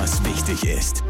was wichtig ist.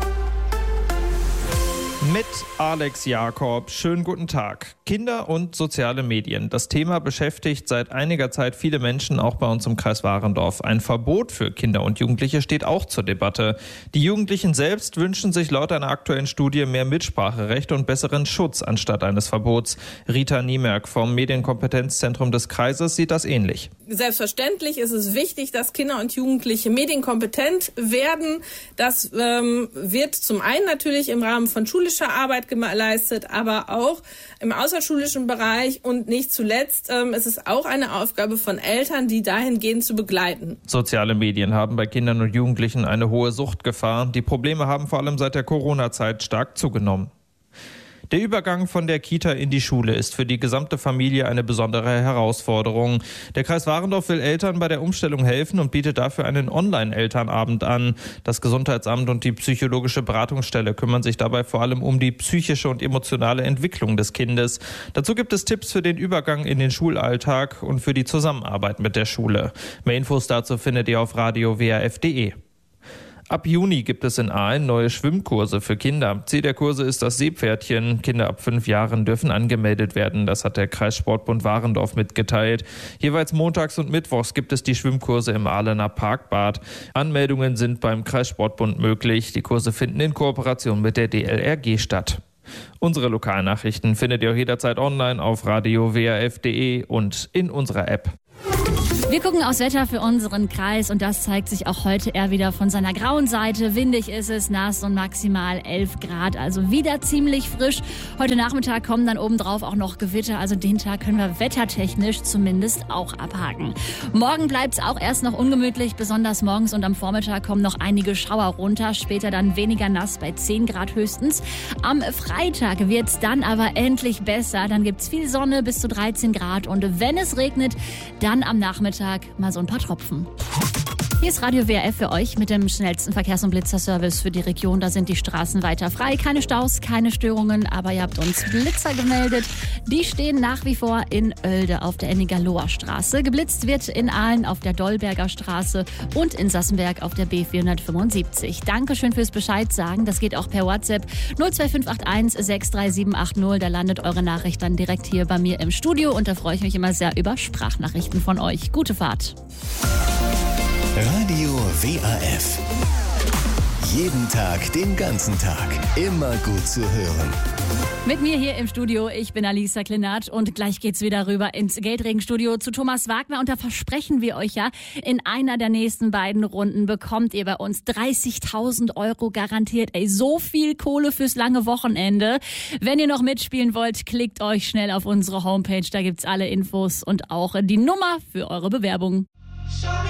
Mit Alex Jakob. Schönen guten Tag. Kinder und soziale Medien. Das Thema beschäftigt seit einiger Zeit viele Menschen, auch bei uns im Kreis Warendorf. Ein Verbot für Kinder und Jugendliche steht auch zur Debatte. Die Jugendlichen selbst wünschen sich laut einer aktuellen Studie mehr Mitspracherecht und besseren Schutz anstatt eines Verbots. Rita Niemerk vom Medienkompetenzzentrum des Kreises sieht das ähnlich. Selbstverständlich ist es wichtig, dass Kinder und Jugendliche medienkompetent werden. Das wird zum einen natürlich im Rahmen von schulischer Arbeit geleistet, aber auch im außerschulischen Bereich und nicht zuletzt ist es auch eine Aufgabe von Eltern, die dahingehend zu begleiten. Soziale Medien haben bei Kindern und Jugendlichen eine hohe Suchtgefahr. Die Probleme haben vor allem seit der Corona-Zeit stark zugenommen. Der Übergang von der Kita in die Schule ist für die gesamte Familie eine besondere Herausforderung. Der Kreis Warendorf will Eltern bei der Umstellung helfen und bietet dafür einen Online-Elternabend an. Das Gesundheitsamt und die psychologische Beratungsstelle kümmern sich dabei vor allem um die psychische und emotionale Entwicklung des Kindes. Dazu gibt es Tipps für den Übergang in den Schulalltag und für die Zusammenarbeit mit der Schule. Mehr Infos dazu findet ihr auf radio-wrf.de. Ab Juni gibt es in Aalen neue Schwimmkurse für Kinder. Ziel der Kurse ist das Seepferdchen. Kinder ab 5 Jahren dürfen angemeldet werden. Das hat der Kreissportbund Warendorf mitgeteilt. Jeweils montags und mittwochs gibt es die Schwimmkurse im Ahlener Parkbad. Anmeldungen sind beim Kreissportbund möglich. Die Kurse finden in Kooperation mit der DLRG statt. Unsere Lokalnachrichten findet ihr auch jederzeit online auf radio-wrf.de und in unserer App. Wir gucken aufs Wetter für unseren Kreis und das zeigt sich auch heute eher wieder von seiner grauen Seite. Windig ist es, nass und maximal 11 Grad, also wieder ziemlich frisch. Heute Nachmittag kommen dann obendrauf auch noch Gewitter, also den Tag können wir wettertechnisch zumindest auch abhaken. Morgen bleibt es auch erst noch ungemütlich, besonders morgens und am Vormittag kommen noch einige Schauer runter, später dann weniger nass bei 10 Grad höchstens. Am Freitag wird es dann aber endlich besser, dann gibt es viel Sonne bis zu 13 Grad und wenn es regnet, dann am Nachmittag mal so ein paar Tropfen. Hier ist Radio WRF für euch mit dem schnellsten Verkehrs- und Blitzerservice für die Region. Da sind die Straßen weiter frei. Keine Staus, keine Störungen, aber ihr habt uns Blitzer gemeldet. Die stehen nach wie vor in Oelde auf der Ennigerloher Straße. Geblitzt wird in Aalen auf der Dollberger Straße und in Sassenberg auf der B475. Dankeschön fürs Bescheid sagen. Das geht auch per WhatsApp 02581 63780. Da landet eure Nachricht dann direkt hier bei mir im Studio und da freue ich mich immer sehr über Sprachnachrichten von euch. Gute Fahrt. Radio WRF. Jeden Tag, den ganzen Tag. Immer gut zu hören. Mit mir hier im Studio, ich bin Alisa Klinert und gleich geht's wieder rüber ins Geldregenstudio zu Thomas Wagner und da versprechen wir euch ja, in einer der nächsten beiden Runden bekommt ihr bei uns 30.000 Euro garantiert. Ey, so viel Kohle fürs lange Wochenende. Wenn ihr noch mitspielen wollt, klickt euch schnell auf unsere Homepage, da gibt's alle Infos und auch die Nummer für eure Bewerbung.